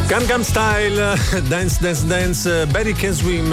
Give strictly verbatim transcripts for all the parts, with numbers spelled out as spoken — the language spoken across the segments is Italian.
Gangnam Style, Dance Dance Dance, Barry Can Swim,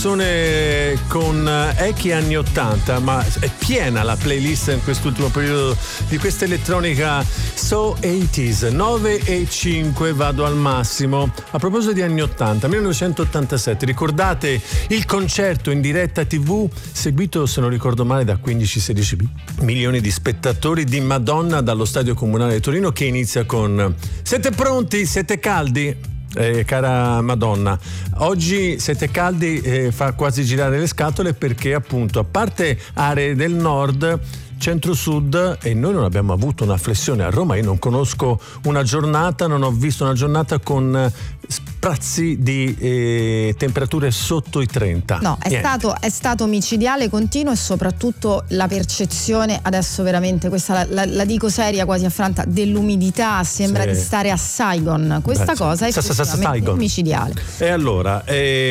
canzone con echi anni ottanta, ma è piena la playlist in quest'ultimo periodo di questa elettronica so ottanta. Nove e cinque, vado al massimo. A proposito di anni ottanta, millenovecentottantasette, ricordate il concerto in diretta tivù seguito, se non ricordo male, da quindici sedici milioni di spettatori, di Madonna dallo Stadio Comunale di Torino, che inizia con: siete pronti? Siete caldi? Eh, cara Madonna, oggi siete caldi, eh, fa quasi girare le scatole, perché appunto, a parte aree del nord, centro-sud, e noi non abbiamo avuto una flessione a Roma. Io non conosco una giornata, non ho visto una giornata con sprazzi di eh, temperature sotto i trenta. No, è stato, è stato micidiale, continuo, e soprattutto la percezione, adesso veramente questa la, la, la dico seria, quasi affranta, dell'umidità. Sembra sì. di stare a Saigon. Questa Beh, cosa è effettivamente micidiale. E allora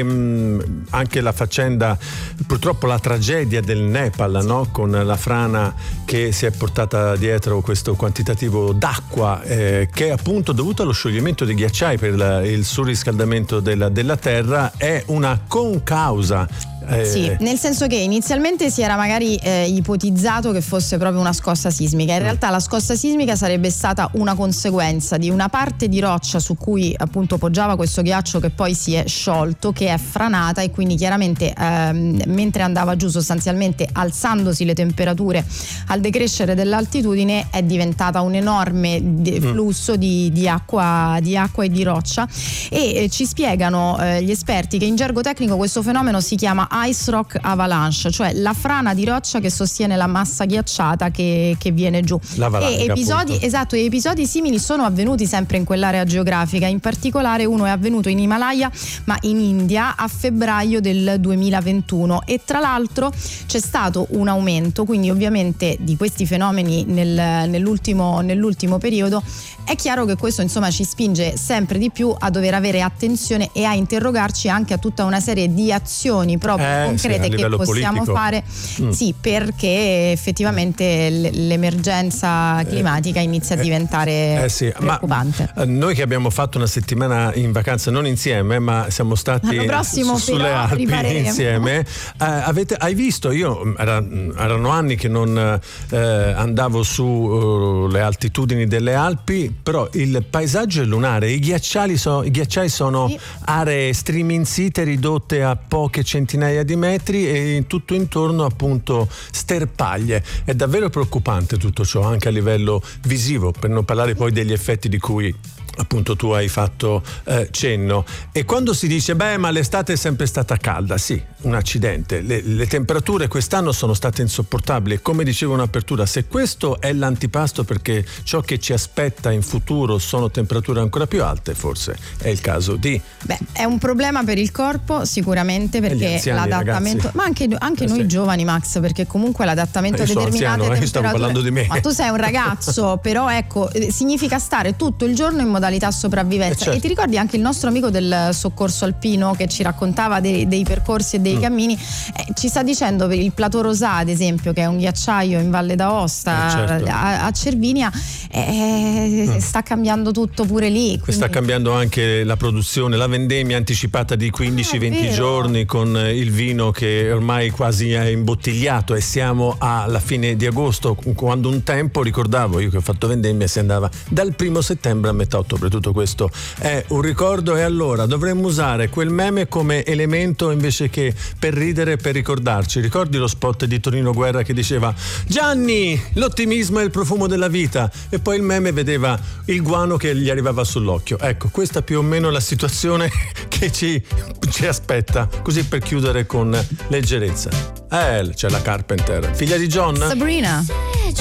ehm, anche la faccenda, purtroppo la tragedia del Nepal, sì. no? Con la frana che si è portata dietro questo quantitativo d'acqua, eh, che è appunto dovuto allo scioglimento dei ghiacciai per la, il surriscaldamento della, della terra, è una concausa. Eh, sì, nel senso che inizialmente si era magari eh, ipotizzato che fosse proprio una scossa sismica. In realtà la scossa sismica sarebbe stata una conseguenza di una parte di roccia su cui appunto poggiava questo ghiaccio, che poi si è sciolto, che è franata, e quindi chiaramente ehm, mentre andava giù, sostanzialmente alzandosi le temperature al decrescere dell'altitudine, è diventata un enorme de- flusso di, di acqua di acqua e di roccia. E eh, ci spiegano eh, gli esperti che in gergo tecnico questo fenomeno si chiama ice rock avalanche, cioè la frana di roccia che sostiene la massa ghiacciata che, che viene giù. E episodi, esatto, e episodi simili sono avvenuti sempre in quell'area geografica. In particolare uno è avvenuto in Himalaya, ma in India, a febbraio del duemilaventuno, e tra l'altro c'è stato un aumento, quindi ovviamente, di questi fenomeni nel, nell'ultimo, nell'ultimo periodo. È chiaro che questo insomma ci spinge sempre di più a dover avere attenzione e a interrogarci anche a tutta una serie di azioni proprio eh, concrete sì, che possiamo politico. fare mm. sì, perché effettivamente l'emergenza climatica inizia a diventare eh, sì. preoccupante. Ma noi che abbiamo fatto una settimana in vacanza, non insieme, ma siamo stati prossimo, su, sulle Alpi ripareremo. insieme, eh, avete, hai visto, io era, erano anni che non eh, andavo su uh, le altitudini delle Alpi, però il paesaggio è lunare, i ghiacciai, so, i ghiacciai sono sì. aree striminzite, ridotte a poche centinaia di metri, e tutto intorno appunto sterpaglie. È davvero preoccupante tutto ciò, anche a livello visivo, per non parlare poi degli effetti di cui appunto tu hai fatto eh, cenno. E quando si dice beh, ma l'estate è sempre stata calda, sì, un accidente, le, le temperature quest'anno sono state insopportabili, e come dicevo in apertura, se questo è l'antipasto perché ciò che ci aspetta in futuro sono temperature ancora più alte, forse è il caso di beh, è un problema per il corpo sicuramente, perché anziani, l'adattamento ragazzi. ma anche, anche eh, noi sì. giovani, Max, perché comunque l'adattamento eh, a determinate anziano, temperature, eh, stavo parlando di me. Ma tu sei un ragazzo però ecco, significa stare tutto il giorno in modalità sopravvivenza. Eh certo. E ti ricordi anche il nostro amico del soccorso alpino che ci raccontava dei, dei percorsi e dei mm. cammini, eh, ci sta dicendo per il Plateau Rosà, ad esempio, che è un ghiacciaio in Valle d'Aosta, eh certo. a, a Cervinia, eh, mm. sta cambiando tutto pure lì, quindi... sta cambiando anche la produzione, la vendemmia anticipata di quindici venti giorni, con il vino che ormai quasi è imbottigliato, e siamo alla fine di agosto, quando un tempo, ricordavo io che ho fatto vendemmia, si andava dal primo settembre a metà ottobre. Tutto questo è un ricordo, e allora dovremmo usare quel meme come elemento invece che per ridere, per ricordarci. Ricordi lo spot di Tonino Guerra che diceva Gianni, l'ottimismo è il profumo della vita, e poi il meme vedeva il guano che gli arrivava sull'occhio. Ecco, questa più o meno la situazione che ci, ci aspetta, così per chiudere con leggerezza. Eh, c'è la Carpenter, figlia di John Sabrina.